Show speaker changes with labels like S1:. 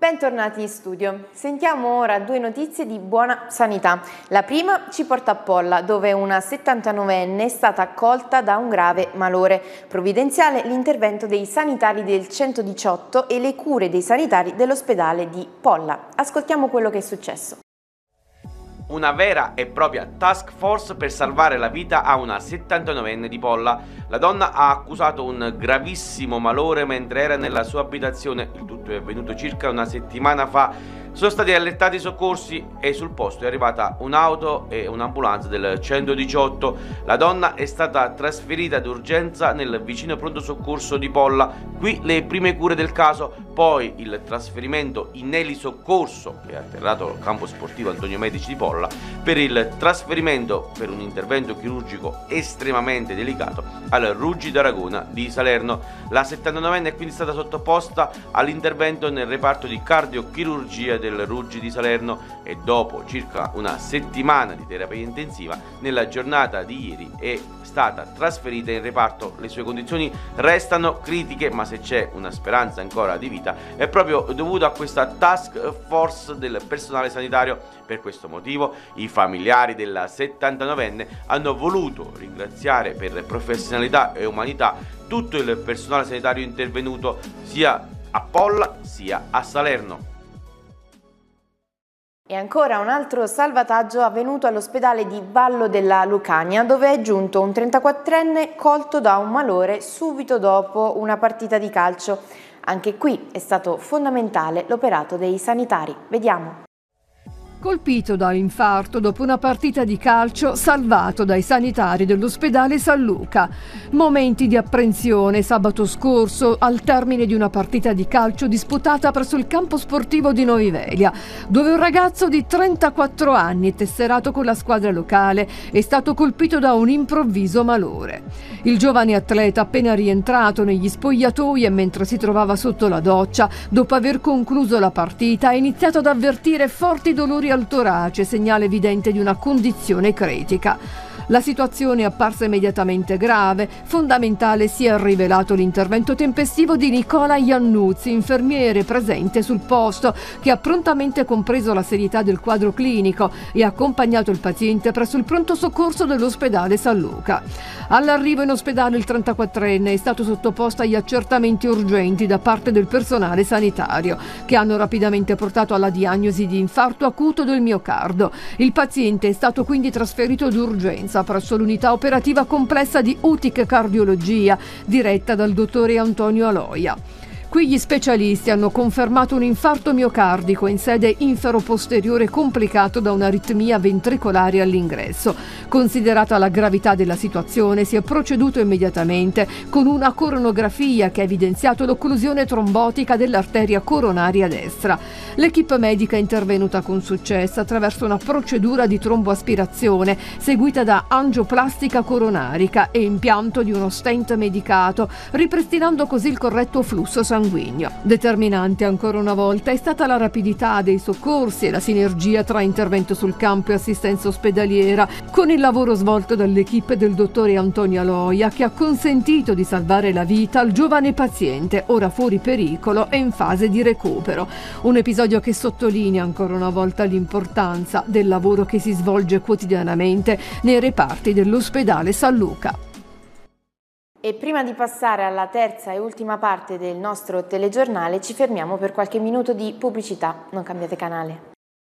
S1: Bentornati in studio. Sentiamo ora due notizie di buona sanità. La prima ci porta a Polla, dove una 79enne è stata accolta da un grave malore. Provvidenziale l'intervento dei sanitari del 118 e le cure dei sanitari dell'ospedale di Polla. Ascoltiamo quello che è successo.
S2: Una vera e propria task force per salvare la vita a una 79enne di Polla. La donna ha accusato un gravissimo malore mentre era nella sua abitazione. Il tutto è avvenuto circa una settimana fa. Sono stati allertati i soccorsi e sul posto è arrivata un'auto e un'ambulanza del 118. La donna è stata trasferita d'urgenza nel vicino pronto soccorso di Polla. Qui le prime cure del caso, poi il trasferimento in elisoccorso che è atterrato al campo sportivo Antonio Medici di Polla per il trasferimento per un intervento chirurgico estremamente delicato al Ruggi d'Aragona di Salerno. La 79enne è quindi stata sottoposta all'intervento nel reparto di cardiochirurgia del Ruggi di Salerno e dopo circa una settimana di terapia intensiva nella giornata di ieri è stata trasferita in reparto. Le sue condizioni restano critiche, ma se c'è una speranza ancora di vita è proprio dovuta a questa task force del personale sanitario. Per questo motivo i familiari della 79enne hanno voluto ringraziare per professionalità e umanità tutto il personale sanitario intervenuto sia a Polla sia a Salerno.
S1: E ancora un altro salvataggio avvenuto all'ospedale di Vallo della Lucania, dove è giunto un 34enne colto da un malore subito dopo una partita di calcio. Anche qui è stato fondamentale l'operato dei sanitari. Vediamo.
S3: Colpito da infarto dopo una partita di calcio, salvato dai sanitari dell'ospedale San Luca. Momenti di apprensione sabato scorso al termine di una partita di calcio disputata presso il campo sportivo di Novi Velia, dove un ragazzo di 34 anni, tesserato con la squadra locale, è stato colpito da un improvviso malore. Il giovane atleta, appena rientrato negli spogliatoi e mentre si trovava sotto la doccia, dopo aver concluso la partita, ha iniziato ad avvertire forti dolori al torace, segnale evidente di una condizione critica. La situazione è apparsa immediatamente grave. Fondamentale si è rivelato l'intervento tempestivo di Nicola Iannuzzi, infermiere presente sul posto, che ha prontamente compreso la serietà del quadro clinico e ha accompagnato il paziente presso il pronto soccorso dell'ospedale San Luca. All'arrivo in ospedale il 34enne è stato sottoposto agli accertamenti urgenti da parte del personale sanitario, che hanno rapidamente portato alla diagnosi di infarto acuto del miocardio. Il paziente è stato quindi trasferito d'urgenza presso l'unità operativa complessa di UTIC Cardiologia, diretta dal dottore Antonio Aloia. Qui gli specialisti hanno confermato un infarto miocardico in sede infero-posteriore complicato da un'aritmia ventricolare all'ingresso. Considerata la gravità della situazione, si è proceduto immediatamente con una coronografia che ha evidenziato l'occlusione trombotica dell'arteria coronaria destra. L'equipe medica è intervenuta con successo attraverso una procedura di tromboaspirazione seguita da angioplastica coronarica e impianto di uno stent medicato, ripristinando così il corretto flusso sanguigno. Determinante ancora una volta è stata la rapidità dei soccorsi e la sinergia tra intervento sul campo e assistenza ospedaliera, con il lavoro svolto dall'equipe del dottore Antonio Aloia, che ha consentito di salvare la vita al giovane paziente, ora fuori pericolo e in fase di recupero. Un episodio che sottolinea ancora una volta l'importanza del lavoro che si svolge quotidianamente nei reparti dell'ospedale San Luca.
S1: E prima di passare alla terza e ultima parte del nostro telegiornale ci fermiamo per qualche minuto di pubblicità. Non cambiate canale.